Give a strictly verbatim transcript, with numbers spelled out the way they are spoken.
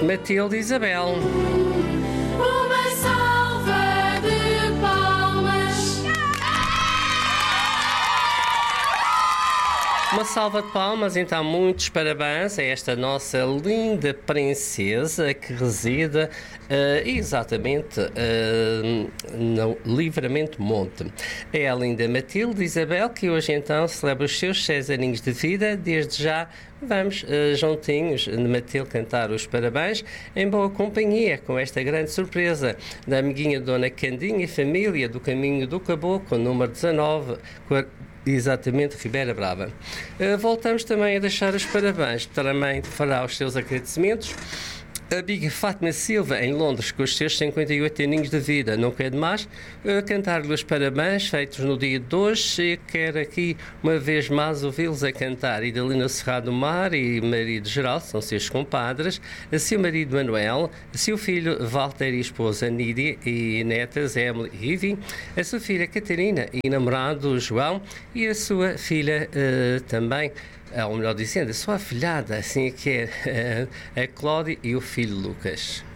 Matilde e Isabel. Uma salva de palmas. Uma salva de palmas, então, muitos parabéns a esta nossa linda princesa que reside uh, exatamente uh, no Livramento Monte. É a linda Matilde Isabel, que hoje então celebra os seus seis aninhos de vida. Desde já vamos uh, juntinhos de Matilde cantar os parabéns em boa companhia, com esta grande surpresa da amiguinha Dona Candinha e família do Caminho do Caboclo, número dezanove, exatamente, Ribeira Brava. Uh, voltamos também a deixar os parabéns. Também fará os seus agradecimentos a amiga Fátima Silva, em Londres, com os seus cinquenta e oito aninhos de vida. Não quer demais uh, cantar-lhe os parabéns feitos no dia de hoje, e quero aqui uma vez mais ouvi-los a cantar. Idalina Serrado Mar e marido geral, são seus compadres, a seu marido Manuel, a seu filho Walter e esposa Nídia, e netas Emily e Ivy, a sua filha Catarina e namorado João, e a sua filha uh, também, ou melhor dizendo, a sua afilhada, assim que é, a Cláudia, e o filho Lucas.